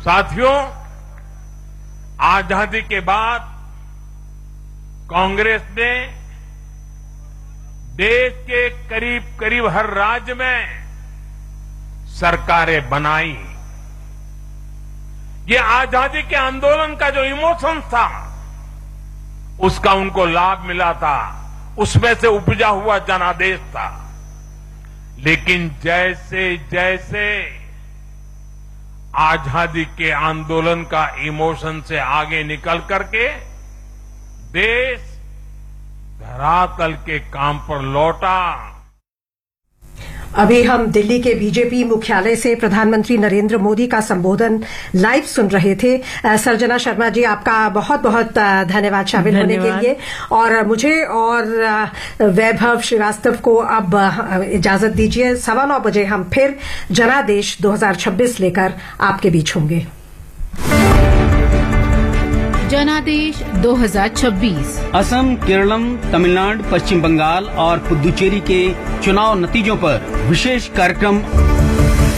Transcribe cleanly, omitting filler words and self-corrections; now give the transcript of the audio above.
साथियों, आजादी के बाद कांग्रेस ने देश के करीब करीब हर राज्य में सरकारें बनाई। ये आजादी के आंदोलन का जो इमोशन था, उसका उनको लाभ मिला था, उसमें से उपजा हुआ जनादेश था। लेकिन जैसे जैसे आजादी के आंदोलन का इमोशन से आगे निकल करके देश धरातल के काम पर लौटा। अभी हम दिल्ली के बीजेपी मुख्यालय से प्रधानमंत्री नरेंद्र मोदी का संबोधन लाइव सुन रहे थे। सर्जना शर्मा जी, आपका बहुत बहुत धन्यवाद शामिल होने के लिए। और मुझे और वैभव श्रीवास्तव को अब इजाजत दीजिए। 9:15 बजे हम फिर जनादेश 2026 लेकर आपके बीच होंगे। जनादेश 2026 असम, केरलम, तमिलनाडु, पश्चिम बंगाल और पुदुचेरी के चुनाव नतीजों पर विशेष कार्यक्रम